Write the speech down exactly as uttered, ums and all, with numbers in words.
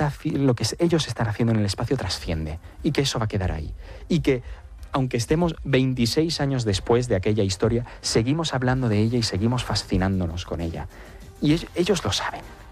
está, lo que ellos están haciendo en el espacio trasciende y que eso va a quedar ahí. Y que, aunque estemos veintiséis años después de aquella historia, seguimos hablando de ella y seguimos fascinándonos con ella. Y ellos lo saben.